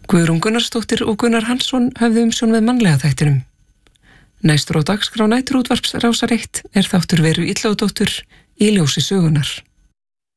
Guðrún Gunnarsdóttir og Gunnar Hansson höfðu umsjón með mannlega þættinum. Næstur á dagskrá Næturútvarps Rásar 1 er þáttur Veru Illugadóttur Í ljósi sögunar.